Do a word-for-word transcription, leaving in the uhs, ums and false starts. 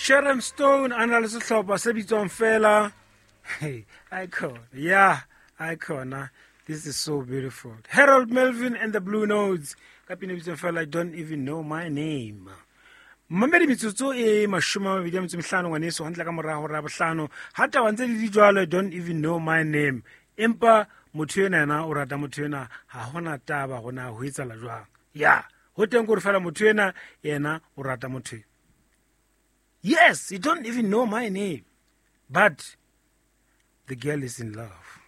Sharon Stone a na le sehlopha se bitswang fela. Hey, icon. Yeah, icon. This is so beautiful. Harold Melvin and the Blue Notes. Kapine bitswang fela, I don't even know my name. Mamedi mitsotso e mashome a mabedi a metso e mehlano ngwaneso hantle ka mora hora ya bohlano. Ha taba ntse di di jwalo, I don't even know my name. Empa motho ena ena o rata motho ena ha hona taba gona ho etsala jwang. Yeah, ho teng go re fela motho ena yena o rata motho. Yes, you don't even know my name. But the girl is in love.